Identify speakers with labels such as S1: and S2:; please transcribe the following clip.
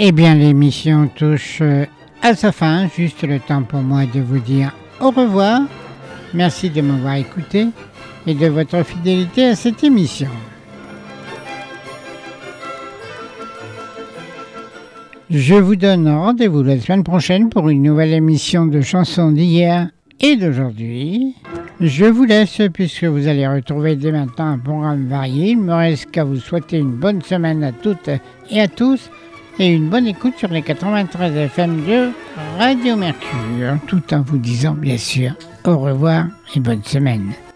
S1: Eh bien, l'émission touche à sa fin. Juste le temps pour moi de vous dire au revoir. Merci de m'avoir écouté et de votre fidélité à cette émission. Je vous donne rendez-vous la semaine prochaine pour une nouvelle émission de chansons d'hier et d'aujourd'hui. Je vous laisse puisque vous allez retrouver dès maintenant un programme varié. Il ne me reste qu'à vous souhaiter une bonne semaine à toutes et à tous et une bonne écoute sur les 93 FM de Radio Mercure, tout en vous disant bien sûr au revoir et bonne semaine.